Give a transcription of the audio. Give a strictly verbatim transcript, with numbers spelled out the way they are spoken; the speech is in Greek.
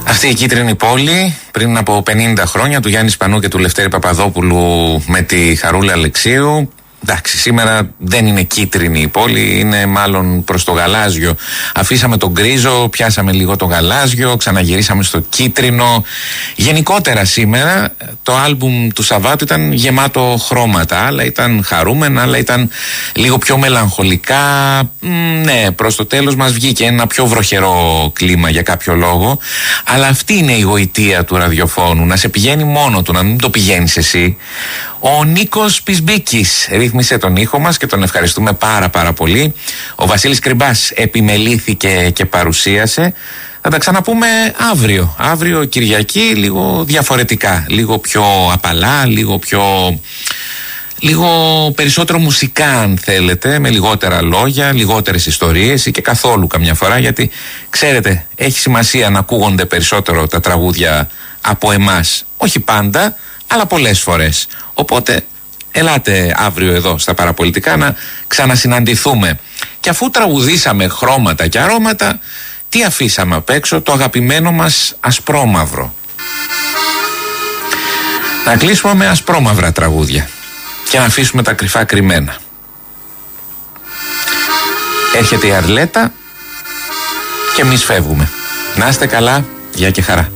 Αυτή η κίτρινη πόλη πριν από πενήντα χρόνια του Γιάννη Σπανού και του Λευτέρη Παπαδόπουλου με τη Χαρούλα Αλεξίου. Εντάξει, σήμερα δεν είναι κίτρινη η πόλη, είναι μάλλον προς το γαλάζιο. Αφήσαμε τον γκρίζο, πιάσαμε λίγο το γαλάζιο, ξαναγυρίσαμε στο κίτρινο. Γενικότερα σήμερα το άλμπουμ του Σαββάτου ήταν γεμάτο χρώματα. Άλλα ήταν χαρούμενα, άλλα ήταν λίγο πιο μελαγχολικά. Μ, ναι, προς το τέλος μας βγήκε ένα πιο βροχερό κλίμα για κάποιο λόγο. Αλλά αυτή είναι η γοητεία του ραδιοφώνου, να σε πηγαίνει μόνο του, να μην το πηγαίνεις εσύ. Ο Νίκος Πισμπίκης ρύθμισε τον ήχο μας και τον ευχαριστούμε πάρα πάρα πολύ. Ο Βασίλης Κρυμπάς επιμελήθηκε και παρουσίασε. Θα τα ξαναπούμε αύριο. Αύριο Κυριακή λίγο διαφορετικά. Λίγο πιο απαλά, λίγο πιο... λίγο περισσότερο μουσικά αν θέλετε, με λιγότερα λόγια, λιγότερες ιστορίες ή και καθόλου καμιά φορά, γιατί ξέρετε έχει σημασία να ακούγονται περισσότερο τα τραγούδια από εμάς. Όχι πάντα, αλλά πολλές φορές. Οπότε ελάτε αύριο εδώ στα Παραπολιτικά να ξανασυναντηθούμε. Και αφού τραγουδήσαμε χρώματα και αρώματα, τι αφήσαμε απ' έξω? Το αγαπημένο μας ασπρόμαυρο. Να κλείσουμε με ασπρόμαυρα τραγούδια και να αφήσουμε τα κρυφά κρυμμένα. Έρχεται η Αρλέτα και εμείς φεύγουμε. Να είστε καλά, γεια και χαρά.